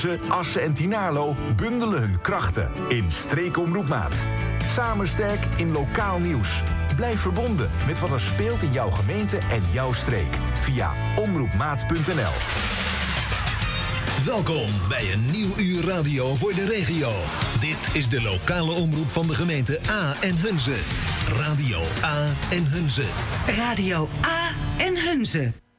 Assen en Tynaarlo bundelen hun krachten in Streekomroep-maat. Samen sterk in lokaal nieuws. Blijf verbonden met wat er speelt in jouw gemeente en jouw streek. Via omroepmaat.nl. Welkom bij een nieuw uur radio voor de regio. Dit is de lokale omroep van de gemeente A en Hunze. Radio A en Hunze. Radio A en Hunze.